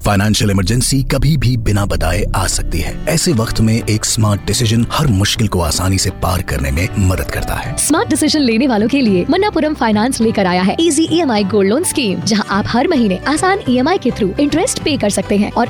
Financial emergency कभी भी बिना बताए आ सकती है। ऐसे वक्त में एक स्मार्ट डिसीजन हर मुश्किल को आसानी से पार करने में मदद करता है। स्मार्ट डिसीजन लेने वालों के लिए मन्नापुरम फाइनेंस लेकर आया है easy EMI gold loan scheme, जहां आप हर महीने आसान EMI के थ्रू इंटरेस्ट पे कर सकते हैं और